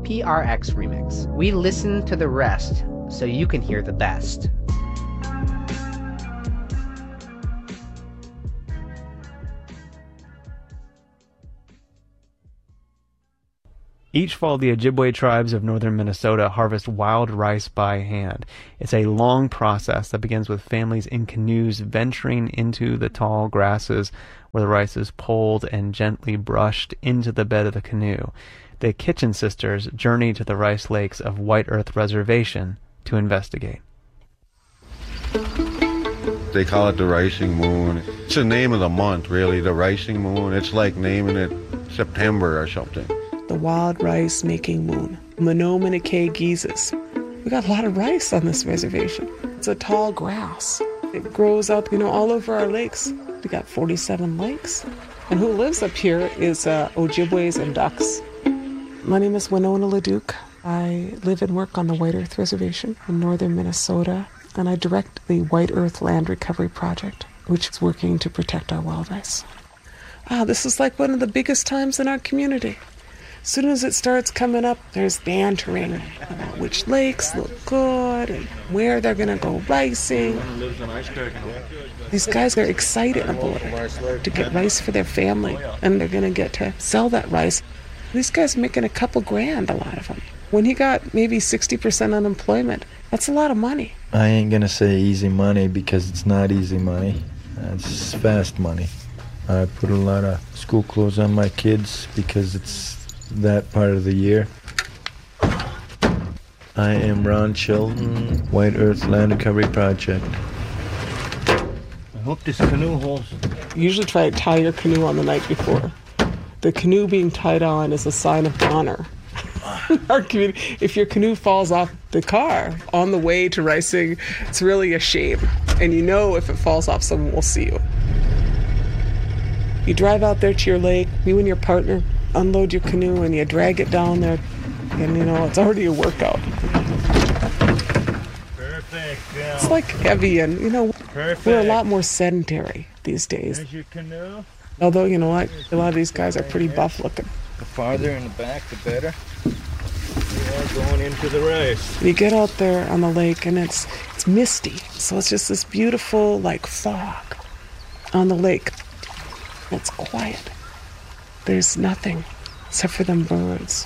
PRX Remix. We listen to the rest so you can hear the best. Each fall, the Ojibwe tribes of northern Minnesota harvest wild rice by hand. It's a long process that begins with families in canoes venturing into the tall grasses where the rice is pulled and gently brushed into the bed of the canoe. The Kitchen Sisters journey to the rice lakes of White Earth Reservation to investigate. They call it the Rising Moon. It's the name of the month, really, the Rising Moon. It's like naming it September or something. The wild rice making moon. Menominee Geeses. We got a lot of rice on this reservation. It's a tall grass. It grows up, all over our lakes. We got 47 lakes. And who lives up here is Ojibways and Ducks. My name is Winona Leduc. I live and work on the White Earth Reservation in northern Minnesota, and I direct the White Earth Land Recovery Project, which is working to protect our wild rice. This is like one of the biggest times in our community. As soon as it starts coming up, there's bantering about which lakes look good and where they're going to go ricing. These guys are excited about it, to get rice for their family, and they're going to get to sell that rice. These guys are making a couple grand, a lot of them. When he got maybe 60% unemployment, that's a lot of money. I ain't going to say easy money because it's not easy money. It's fast money. I put a lot of school clothes on my kids because it's that part of the year. I am Ron Chilton, White Earth Land Recovery Project. I hope this canoe holds. You usually try to tie your canoe on the night before. The canoe being tied on is a sign of honor. Our community, if your canoe falls off the car on the way to ricing, it's really a shame. And if it falls off, someone will see you. You drive out there to your lake, you and your partner unload your canoe and you drag it down there, and it's already a workout. Perfect. Yeah. It's like heavy, and Perfect. we're a lot more sedentary these days. There's your canoe. Although a lot of these guys are pretty buff looking. The farther in the back, the better. We are going into the rice. You get out there on the lake and it's misty, so it's just this beautiful fog on the lake. It's quiet. There's nothing except for them birds.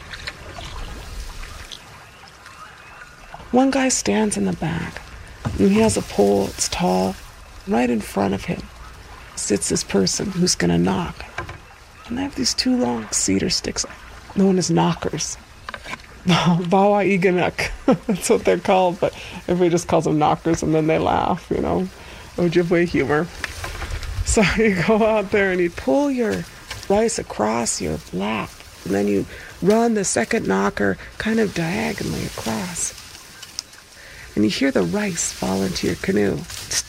One guy stands in the back, and he has a pole, it's tall. Right in front of him sits this person who's going to knock. And they have these two long cedar sticks, known as knockers. Bawa Iganuk, that's what they're called, but everybody just calls them knockers, and then they laugh, Ojibwe humor. So you go out there and you pull your rice across your lap, and then you run the second knocker kind of diagonally across. And you hear the rice fall into your canoe.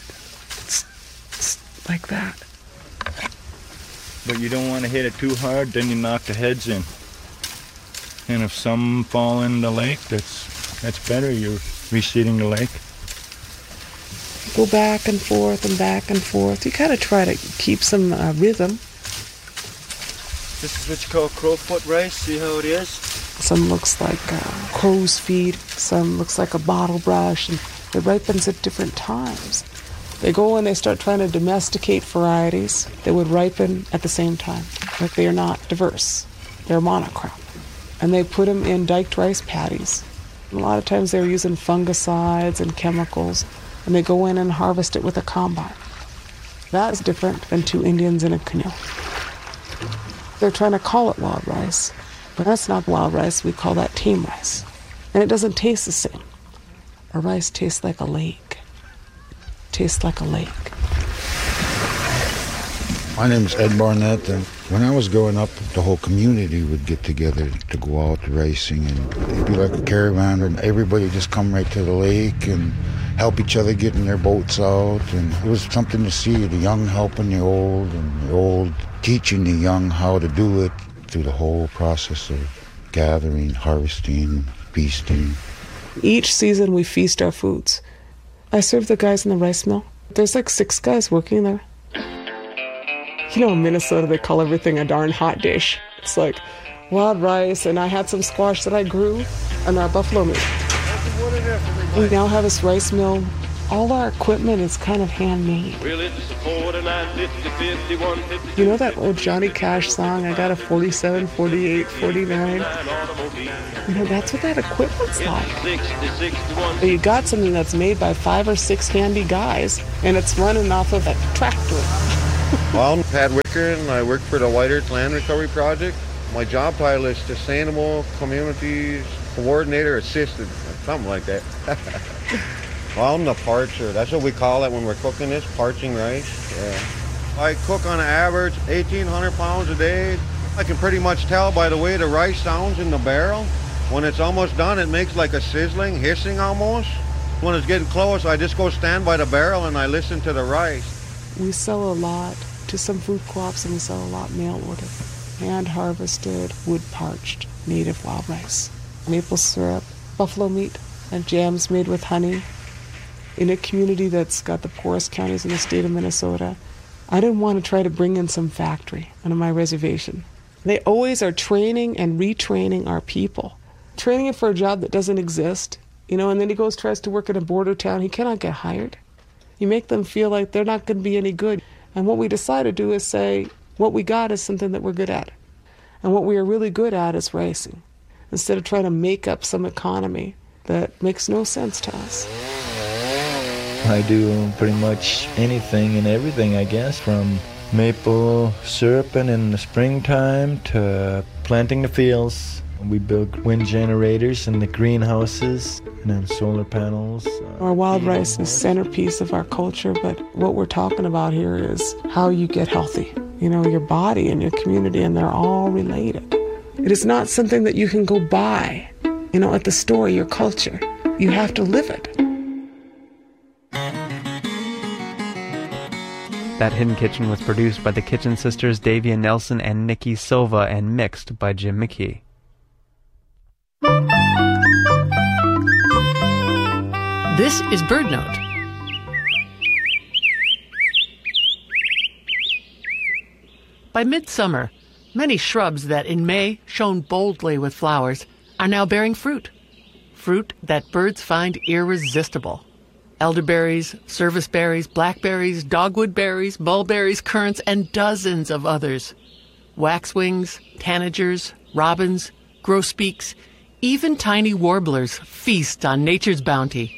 Like that. But you don't want to hit it too hard, then you knock the heads in. And if some fall in the lake, that's better. You're reseeding the lake. Go back and forth and back and forth. You kind of try to keep some rhythm. This is what you call crowfoot rice. See how it is? Some looks like crow's feet. Some looks like a bottle brush. And it ripens at different times. They go and they start trying to domesticate varieties that would ripen at the same time. But they are not diverse. They're monocrop. And they put them in diked rice paddies. And a lot of times they're using fungicides and chemicals. And they go in and harvest it with a combine. That's different than two Indians in a canoe. They're trying to call it wild rice. But that's not wild rice. We call that tame rice. And it doesn't taste the same. Our rice tastes like a lake. Tastes like a lake. My name is Ed Barnett, and when I was growing up, the whole community would get together to go out racing, and it'd be like a caravan, and everybody would just come right to the lake and help each other getting their boats out, and it was something to see, the young helping the old, and the old teaching the young how to do it through the whole process of gathering, harvesting, feasting. Each season we feast our foods. I serve the guys in the rice mill. There's 6 guys working there. In Minnesota they call everything a darn hot dish. It's like wild rice, and I had some squash that I grew on our buffalo meat. We now have this rice mill. All our equipment is kind of handmade. You know that old Johnny Cash song, I got a 47, 48, 49? You know, that's what that equipment's like. You got something that's made by 5 or 6 handy guys, and it's running off of a tractor. Well, I'm Pat Wicker, and I work for the White Earth Land Recovery Project. My job title is Sustainable Communities Coordinator Assistant, something like that. Well, I'm the parcher. That's what we call it when we're cooking this, parching rice. Yeah. I cook on average 1,800 pounds a day. I can pretty much tell by the way the rice sounds in the barrel. When it's almost done, it makes like a sizzling, hissing almost. When it's getting close, I just go stand by the barrel and I listen to the rice. We sell a lot to some food co-ops, and we sell a lot mail order. Hand-harvested, wood-parched, native wild rice. Maple syrup, buffalo meat, and jams made with honey. In a community that's got the poorest counties in the state of Minnesota, I didn't want to try to bring in some factory onto my reservation. They always are training and retraining our people. Training it for a job that doesn't exist, you know, and then he tries to work in a border town. He cannot get hired. You make them feel like they're not going to be any good. And what we decided to do is say, what we got is something that we're good at. And what we are really good at is racing, instead of trying to make up some economy that makes no sense to us. I do pretty much anything and everything, I guess, from maple syruping in the springtime to planting the fields. We build wind generators in the greenhouses and then solar panels. Our wild rice is centerpiece of our culture, but what we're talking about here is how you get healthy. You know, your body and your community, and they're all related. It is not something that you can go buy, you know, at the store, your culture. You have to live it. That Hidden Kitchen was produced by the Kitchen Sisters Davia Nelson and Nikki Silva and mixed by Jim McKee. This is Bird Note. By midsummer, many shrubs that in May shone boldly with flowers are now bearing fruit. Fruit that birds find irresistible. Elderberries, serviceberries, blackberries, dogwood berries, mulberries, currants, and dozens of others. Waxwings, tanagers, robins, grosbeaks, even tiny warblers feast on nature's bounty.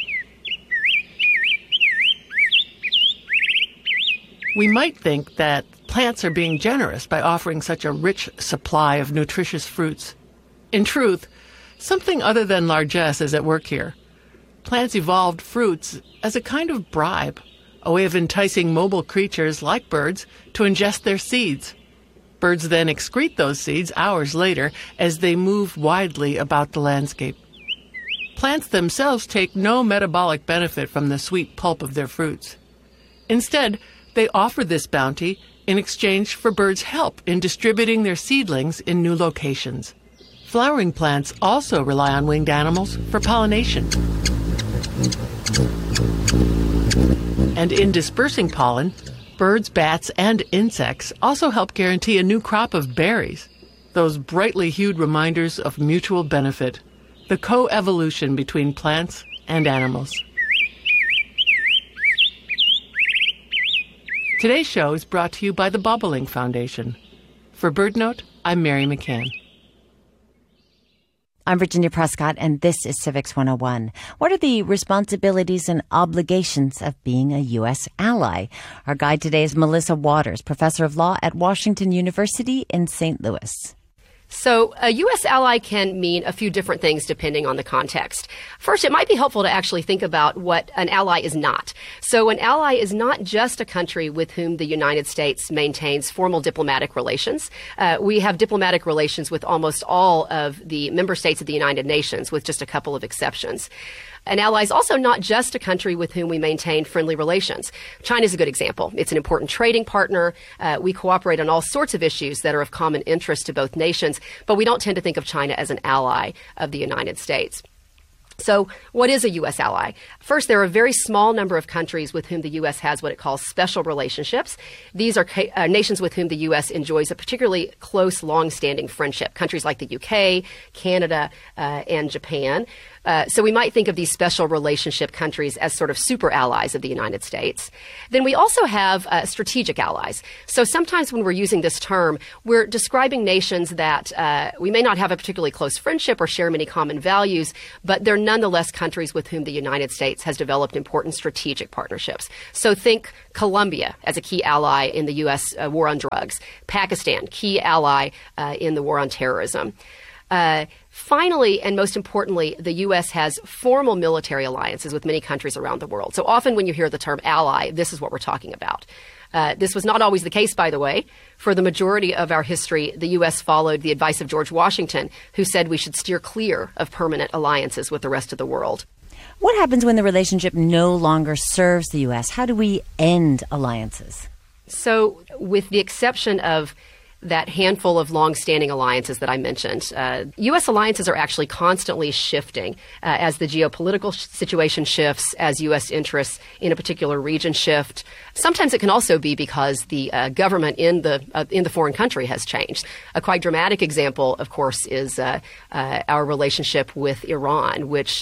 We might think that plants are being generous by offering such a rich supply of nutritious fruits. In truth, something other than largesse is at work here. Plants evolved fruits as a kind of bribe, a way of enticing mobile creatures like birds to ingest their seeds. Birds then excrete those seeds hours later as they move widely about the landscape. Plants themselves take no metabolic benefit from the sweet pulp of their fruits. Instead, they offer this bounty in exchange for birds' help in distributing their seedlings in new locations. Flowering plants also rely on winged animals for pollination. And in dispersing pollen, birds, bats, and insects also help guarantee a new crop of berries, those brightly hued reminders of mutual benefit, the co-evolution between plants and animals. Today's show is brought to you by the Bobolink Foundation. For BirdNote, I'm Mary McCann. I'm Virginia Prescott, and this is Civics 101. What are the responsibilities and obligations of being a U.S. ally? Our guide today is Melissa Waters, professor of law at Washington University in St. Louis. So a U.S. ally can mean a few different things depending on the context. First, it might be helpful to actually think about what an ally is not. So an ally is not just a country with whom the United States maintains formal diplomatic relations. We have diplomatic relations with almost all of the member states of the United Nations, with just a couple of exceptions. An ally is also not just a country with whom we maintain friendly relations. China is a good example. It's an important trading partner. We cooperate on all sorts of issues that are of common interest to both nations, but we don't tend to think of China as an ally of the United States. So what is a U.S. ally? First, there are a very small number of countries with whom the U.S. has what it calls special relationships. These are nations with whom the U.S. enjoys a particularly close, long-standing friendship. Countries like the U.K., Canada, and Japan. So we might think of these special relationship countries as sort of super allies of the United States. Then we also have strategic allies. So sometimes when we're using this term, we're describing nations that we may not have a particularly close friendship or share many common values, but they're nonetheless countries with whom the United States has developed important strategic partnerships. So think Colombia as a key ally in the U.S. War on drugs, Pakistan, key ally in the war on terrorism. Finally, and most importantly, the U.S. has formal military alliances with many countries around the world. So often when you hear the term ally, this is what we're talking about. This was not always the case, by the way. For the majority of our history, the U.S. followed the advice of George Washington, who said we should steer clear of permanent alliances with the rest of the world. What happens when the relationship no longer serves the U.S.? How do we end alliances? So with the exception of that handful of long-standing alliances that I mentioned, U.S. alliances are actually constantly shifting as the geopolitical situation shifts, as U.S. interests in a particular region shift. Sometimes it can also be because the government in the foreign country has changed. A quite dramatic example, of course, is our relationship with Iran, which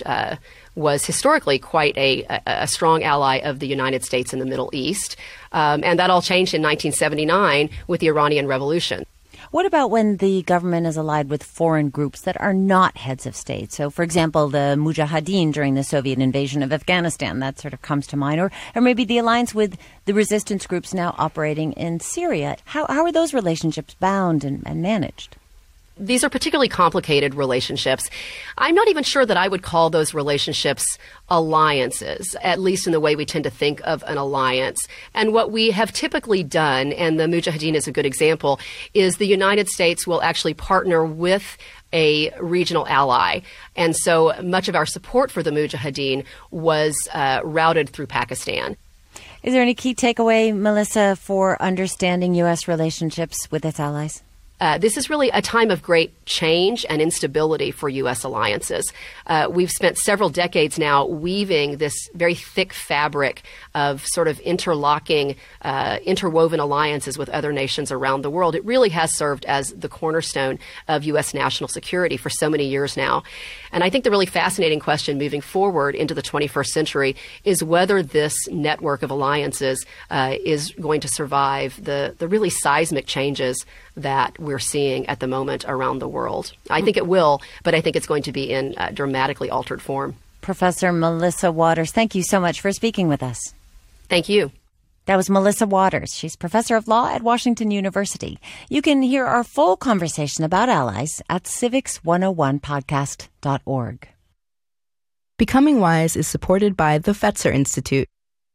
was historically quite a strong ally of the United States in the Middle East. And that all changed in 1979 with the Iranian Revolution. What about when the government is allied with foreign groups that are not heads of state? So, for example, the Mujahideen during the Soviet invasion of Afghanistan, that sort of comes to mind. Or maybe the alliance with the resistance groups now operating in Syria. How are those relationships bound and managed? These are particularly complicated relationships. I'm not even sure that I would call those relationships alliances, at least in the way we tend to think of an alliance. And what we have typically done, and the Mujahideen is a good example, is the United States will actually partner with a regional ally. And so much of our support for the Mujahideen was routed through Pakistan. Is there any key takeaway, Melissa, for understanding U.S. relationships with its allies? This is really a time of great change and instability for U.S. alliances. We've spent several decades now weaving this very thick fabric of sort of interlocking, interwoven alliances with other nations around the world. It really has served as the cornerstone of U.S. national security for so many years now. And I think the really fascinating question moving forward into the 21st century is whether this network of alliances is going to survive the really seismic changes that we're seeing at the moment around the world. I think it will, but I think it's going to be in dramatically altered form. Professor Melissa Waters, thank you so much for speaking with us. Thank you. That was Melissa Waters. She's professor of law at Washington University. You can hear our full conversation about allies at civics101podcast.org. Becoming Wise is supported by the Fetzer Institute.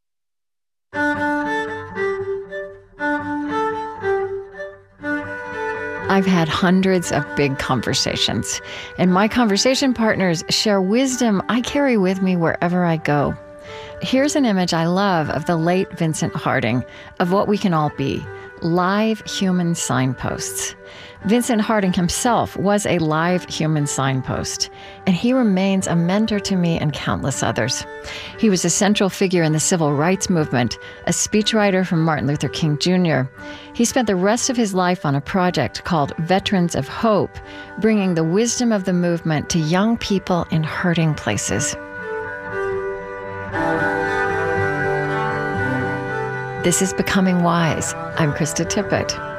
I've had hundreds of big conversations, and my conversation partners share wisdom I carry with me wherever I go. Here's an image I love of the late Vincent Harding, of what we can all be, live human signposts. Vincent Harding himself was a live human signpost, and he remains a mentor to me and countless others. He was a central figure in the civil rights movement, a speechwriter for Martin Luther King Jr. He spent the rest of his life on a project called Veterans of Hope, bringing the wisdom of the movement to young people in hurting places. This is Becoming Wise. I'm Krista Tippett.